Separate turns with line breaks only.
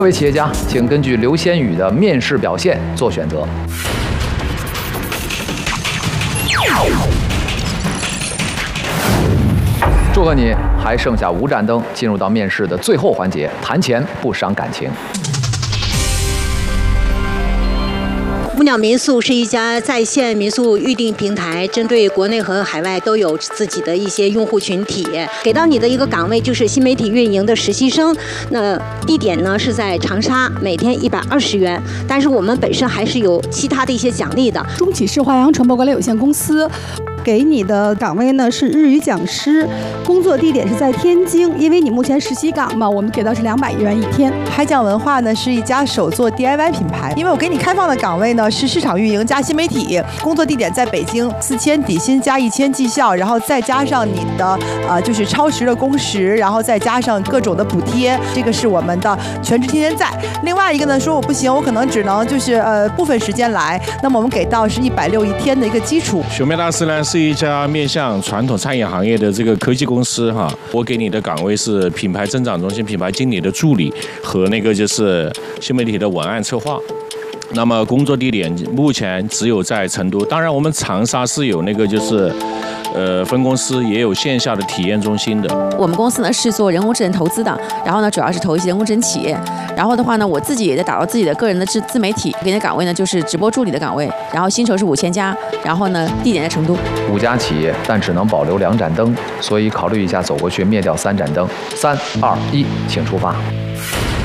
各位企业家，请根据刘先宇的面试表现做选择。祝贺你，还剩下5盏灯，进入到面试的最后环节，谈钱不伤感情。
木鸟民宿是一家在线民宿预订平台，针对国内和海外都有自己的一些用户群体。给到你的一个岗位就是新媒体运营的实习生，那地点呢是在长沙，每天120元。但是我们本身还是有其他的一些奖励的。
中启市华阳传播管理有限公司。给你的岗位呢是日语讲师，工作地点是在天津，因为你目前实习岗嘛，我们给到是200元一天。
拍匠文化呢是一家手作 DIY 品牌，因为我给你开放的岗位呢是市场运营加新媒体，工作地点在北京，4000底薪加1000绩效，然后再加上你的就是超时的工时，然后再加上各种的补贴，这个是我们的全职天天在。另外一个呢说我不行，我可能只能就是部分时间来，那么我们给到是160一天的一个基础。
熊妹大师呢是一家面向传统餐饮行业的这个科技公司哈，我给你的岗位是品牌增长中心品牌经理的助理和那个就是新媒体的文案策划。那么工作地点目前只有在成都，当然我们长沙是有那个就是分公司，也有线下的体验中心的。
我们公司呢是做人工智能投资的，然后呢主要是投一些人工智能企业。然后的话呢，我自己也在打造自己的个人的自媒体。给你的岗位呢就是直播助理的岗位，然后薪酬是5000加，然后呢地点在成都。
5家企业，但只能保留2盏灯，所以考虑一下走过去灭掉3盏灯。3、2、1，请出发。